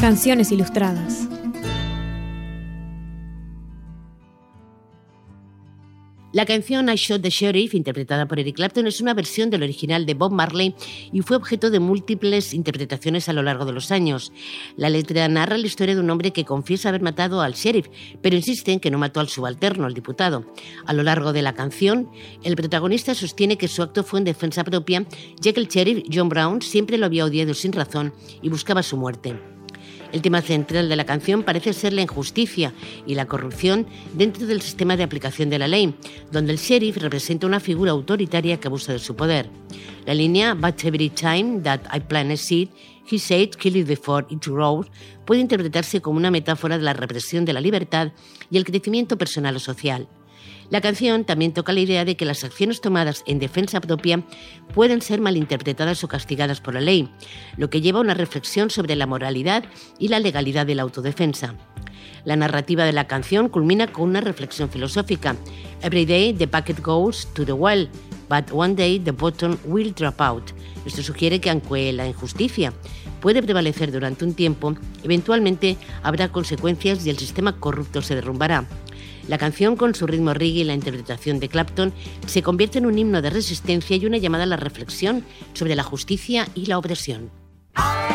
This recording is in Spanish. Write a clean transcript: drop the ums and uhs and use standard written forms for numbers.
Canciones ilustradas. La canción I Shot the Sheriff, interpretada por Eric Clapton, es una versión del original de Bob Marley y fue objeto de múltiples interpretaciones a lo largo de los años. La letra narra la historia de un hombre que confiesa haber matado al sheriff, pero insiste en que no mató al subalterno, al diputado. A lo largo de la canción, el protagonista sostiene que su acto fue en defensa propia, ya que el sheriff, John Brown, siempre lo había odiado sin razón y buscaba su muerte. El tema central de la canción parece ser la injusticia y la corrupción dentro del sistema de aplicación de la ley, donde el sheriff representa una figura autoritaria que abusa de su poder. La línea "But every time that I plant a seed, he said, kill it before it grows", puede interpretarse como una metáfora de la represión de la libertad y el crecimiento personal o social. La canción también toca la idea de que las acciones tomadas en defensa propia pueden ser malinterpretadas o castigadas por la ley, lo que lleva a una reflexión sobre la moralidad y la legalidad de la autodefensa. La narrativa de la canción culmina con una reflexión filosófica. Every day the bucket goes to the well, but one day the bottom will drop out. Esto sugiere que aunque la injusticia puede prevalecer durante un tiempo, eventualmente habrá consecuencias y el sistema corrupto se derrumbará. La canción, con su ritmo reggae y la interpretación de Clapton, se convierte en un himno de resistencia y una llamada a la reflexión sobre la justicia y la opresión.